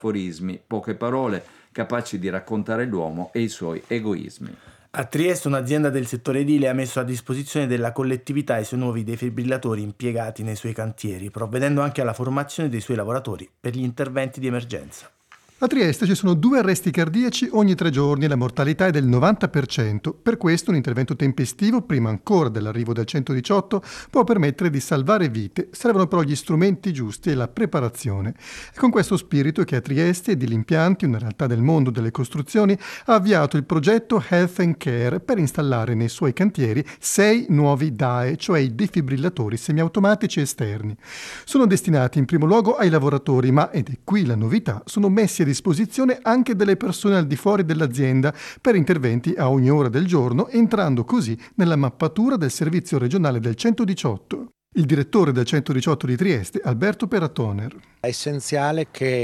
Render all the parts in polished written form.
aforismi, poche parole, capaci di raccontare l'uomo e i suoi egoismi. A Trieste un'azienda del settore edile ha messo a disposizione della collettività i suoi nuovi defibrillatori impiegati nei suoi cantieri, provvedendo anche alla formazione dei suoi lavoratori per gli interventi di emergenza. A Trieste ci sono 2 arresti cardiaci ogni 3 giorni e la mortalità è del 90%. Per questo un intervento tempestivo, prima ancora dell'arrivo del 118, può permettere di salvare vite. Servono però gli strumenti giusti e la preparazione. È con questo spirito che a Trieste Edili Impianti, una realtà del mondo delle costruzioni, ha avviato il progetto Health and Care per installare nei suoi cantieri 6 nuovi DAE, cioè i defibrillatori semiautomatici esterni. Sono destinati in primo luogo ai lavoratori, ma, ed è qui la novità, sono messi a disposizione anche delle persone al di fuori dell'azienda per interventi a ogni ora del giorno, entrando così nella mappatura del servizio regionale del 118. Il direttore del 118 di Trieste, Alberto Peratoner. È essenziale che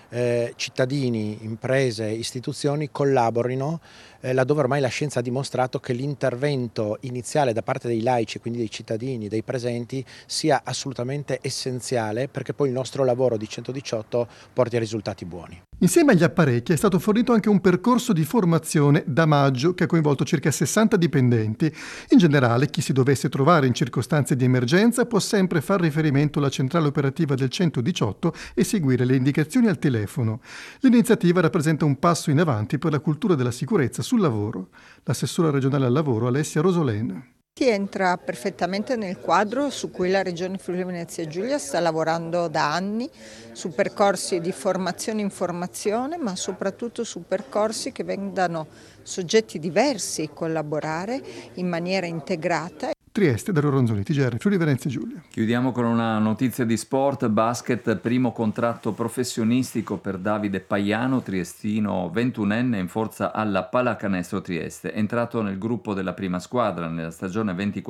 cittadini, imprese, istituzioni collaborino laddove ormai la scienza ha dimostrato che l'intervento iniziale da parte dei laici, quindi dei cittadini, dei presenti, sia assolutamente essenziale perché poi il nostro lavoro di 118 porti a risultati buoni. Insieme agli apparecchi è stato fornito anche un percorso di formazione da maggio che ha coinvolto circa 60 dipendenti. In generale, chi si dovesse trovare in circostanze di emergenza può sempre far riferimento alla centrale operativa del 118 e seguire le indicazioni al telefono. L'iniziativa rappresenta un passo in avanti per la cultura della sicurezza sul lavoro. L'assessora regionale al lavoro Alessia Rosolena. Entra perfettamente nel quadro su cui la Regione Friuli-Venezia Giulia sta lavorando da anni, su percorsi di formazione e informazione, ma soprattutto su percorsi che vedano soggetti diversi collaborare in maniera integrata. Trieste, Dario Ronzoni, TGR, Friuli-Venezia Giulia. Chiudiamo con una notizia di sport, basket, primo contratto professionistico per Davide Paiano, triestino 21enne in forza alla Pallacanestro Trieste. Entrato nel gruppo della prima squadra nella stagione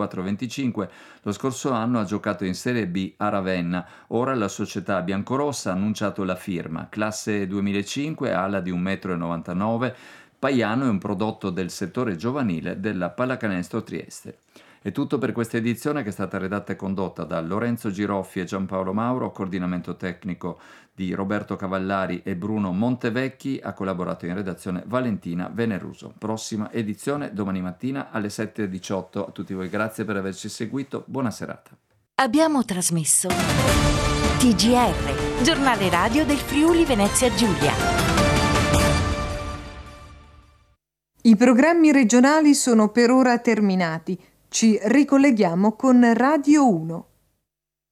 24-25, lo scorso anno ha giocato in Serie B a Ravenna. Ora la società biancorossa ha annunciato la firma. Classe 2005, ala di 1,99 m, Paiano è un prodotto del settore giovanile della Pallacanestro Trieste. È tutto per questa edizione che è stata redatta e condotta da Lorenzo Giroffi e Giampaolo Mauro, coordinamento tecnico di Roberto Cavallari e Bruno Montevecchi, ha collaborato in redazione Valentina Veneruso. Prossima edizione domani mattina alle 7:18. A tutti voi grazie per averci seguito, buona serata. Abbiamo trasmesso TGR, giornale radio del Friuli Venezia Giulia. I programmi regionali sono per ora terminati. Ci ricolleghiamo con Radio 1.